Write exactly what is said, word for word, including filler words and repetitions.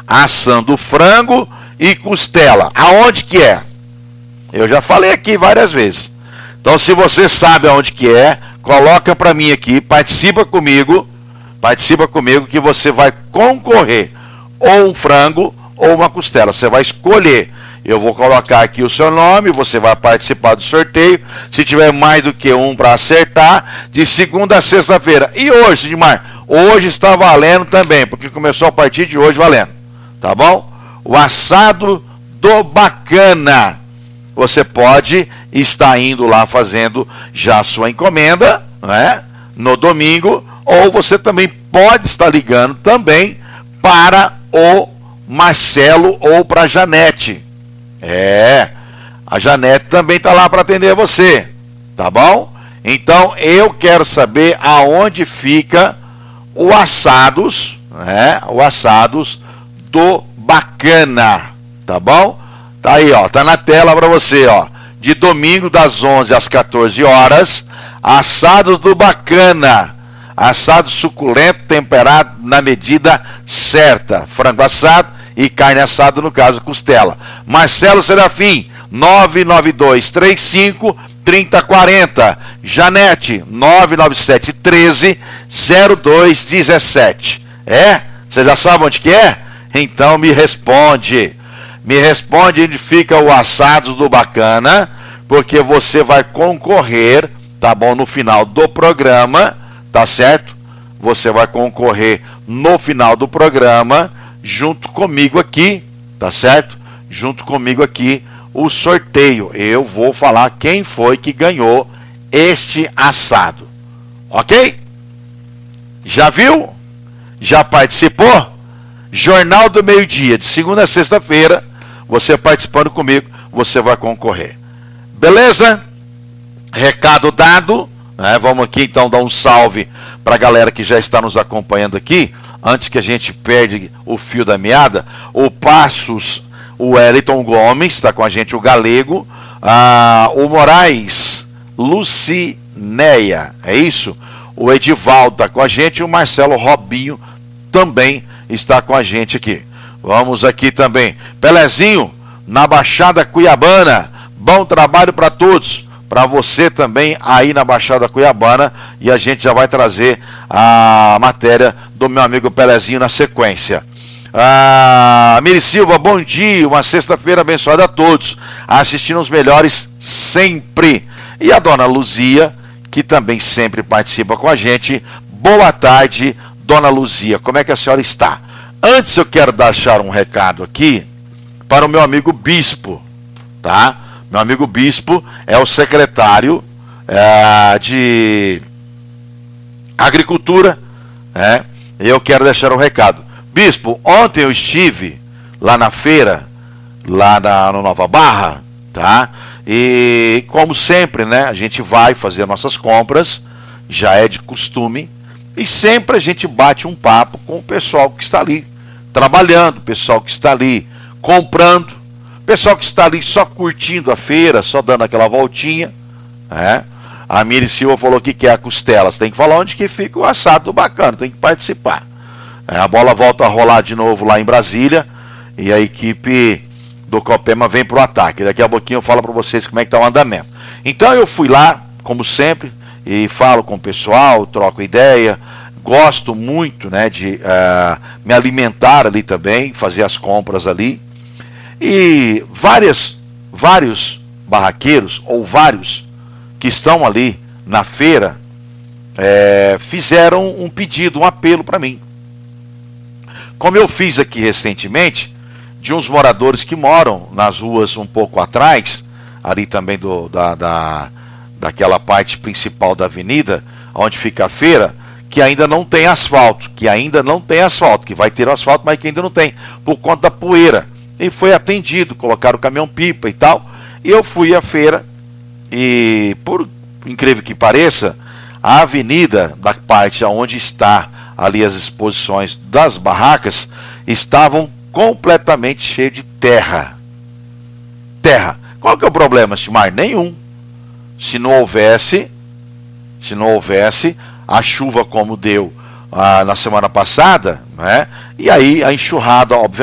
assando frango e costela. Aonde que é? Eu já falei aqui várias vezes. Então, se você sabe aonde que é, coloca para mim aqui, participa comigo, participa comigo que você vai concorrer ou um frango ou uma costela. Você vai escolher. Eu vou colocar aqui o seu nome, você vai participar do sorteio. Se tiver mais do que um para acertar, de segunda a sexta-feira. E hoje, Edmar, hoje está valendo também, porque começou a partir de hoje valendo. Tá bom? O assado do Bacana. Você pode estar indo lá fazendo já a sua encomenda, né, no domingo, ou você também pode estar ligando também para o Marcelo ou para a Janete. É, a Janete também está lá para atender você, tá bom? Então eu quero saber aonde fica o Assados, né, o Assados do Bacana, tá bom? Tá aí, ó, tá na tela para você, ó. De domingo das onze às quatorze horas, Assados do Bacana. Assado suculento, temperado na medida certa. Frango assado e carne assada, no caso, costela. Marcelo Serafim, nove nove dois três cinco três zero quatro zero. Janete, nove nove sete um três zero dois um sete. É? Você já sabe onde que é? Então me responde. Me responde onde fica o Assados do Bacana, porque você vai concorrer, tá bom, no final do programa, tá certo? Você vai concorrer no final do programa, junto comigo aqui, tá certo? Junto comigo aqui, o sorteio. Eu vou falar quem foi que ganhou este assado. Ok? Já viu? Já participou? Jornal do Meio-Dia, de segunda a sexta-feira, você participando comigo, você vai concorrer. Beleza? Recado dado, né? Vamos aqui então dar um salve para a galera que já está nos acompanhando aqui, antes que a gente perde o fio da meada. O Passos, o Wellington Gomes, está com a gente, o Galego, ah, o Moraes, Lucinéia, é isso? O Edivaldo está com a gente, e o Marcelo Robinho também está com a gente aqui. Vamos aqui também. Pelezinho, na Baixada Cuiabana. Bom trabalho para todos. Para você também aí na Baixada Cuiabana. E a gente já vai trazer a matéria do meu amigo Pelezinho na sequência. Ah, Miri Silva, bom dia. Uma sexta-feira abençoada a todos. Assistindo os melhores sempre. E a dona Luzia, que também sempre participa com a gente. Boa tarde, dona Luzia. Como é que a senhora está? Antes eu quero deixar um recado aqui para o meu amigo Bispo, tá? Meu amigo Bispo é o secretário é, de Agricultura, né? Eu quero deixar um recado. Bispo, ontem eu estive lá na feira, lá na, no Nova Barra, tá? E como sempre, né? A gente vai fazer nossas compras, já é de costume, e sempre a gente bate um papo com o pessoal que está ali trabalhando, pessoal que está ali comprando, pessoal que está ali só curtindo a feira, só dando aquela voltinha, né? A Miri Silva falou que quer a costela. Você tem que falar onde que fica o assado do Bacana, tem que participar. É, a bola volta a rolar de novo lá em Brasília e a equipe do Copema vem para o ataque. Daqui a pouquinho eu falo para vocês como é que está o andamento. Então eu fui lá, como sempre, e falo com o pessoal, troco ideia. Gosto muito, né, de uh, me alimentar ali também, fazer as compras ali. E várias, vários barraqueiros, ou vários que estão ali na feira, é, fizeram um pedido, um apelo para mim. Como eu fiz aqui recentemente, de uns moradores que moram nas ruas um pouco atrás, ali também do, da, da, daquela parte principal da avenida, onde fica a feira, que ainda não tem asfalto, que ainda não tem asfalto, que vai ter asfalto, mas que ainda não tem, por conta da poeira. E foi atendido, colocaram o caminhão-pipa e tal, e eu fui à feira, e por incrível que pareça, a avenida da parte onde está ali as exposições das barracas, estavam completamente cheias de terra. Terra. Qual que é o problema, Simar? Nenhum. Se não houvesse, se não houvesse a chuva como deu ah, na semana passada, né? E aí a enxurrada, obviamente,